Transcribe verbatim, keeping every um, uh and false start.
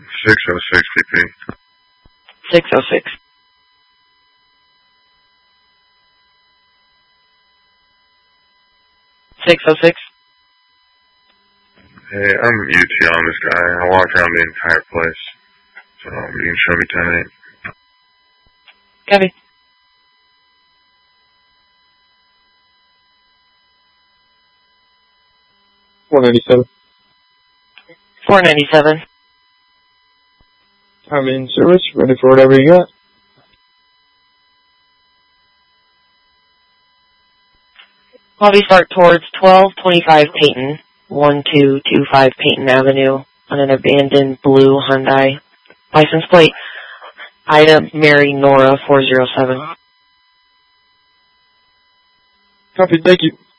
six oh six D P. six oh six. six oh six. Hey, I'm U T on this guy. I walked around the entire place. So you can show me ten eight. Copy. four ninety-seven. four ninety-seven. I'm in service, ready for whatever you got. Lobby start towards twelve twenty-five Peyton, one two two five Peyton Avenue, on an abandoned blue Hyundai. License plate, Ida Mary Nora four zero seven. Copy, thank you.